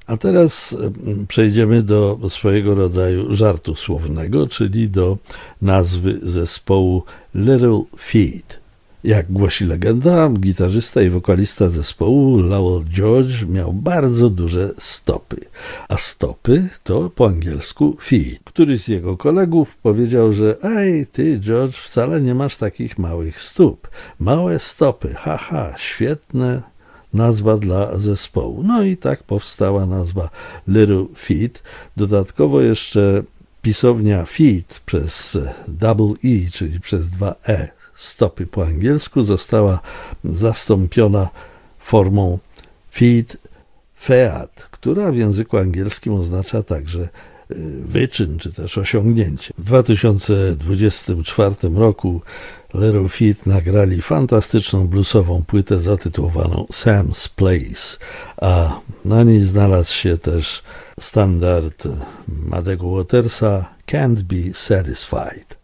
A teraz przejdziemy do swojego rodzaju żartu słownego, czyli do nazwy zespołu Little Feat. Jak głosi legenda, gitarzysta i wokalista zespołu Lowell George miał bardzo duże stopy, a stopy to po angielsku feet. Któryś z jego kolegów powiedział, że ej, ty George, wcale nie masz takich małych stóp. Małe stopy, haha, świetne nazwa dla zespołu. No i tak powstała nazwa Little Feat. Dodatkowo jeszcze pisownia feet przez double E, czyli przez 2 E, stopy po angielsku, została zastąpiona formą feat, która w języku angielskim oznacza także wyczyn, czy też osiągnięcie. W 2024 roku Little Feat nagrali fantastyczną bluesową płytę zatytułowaną Sam's Place, a na niej znalazł się też standard Muddego Watersa Can't Be Satisfied.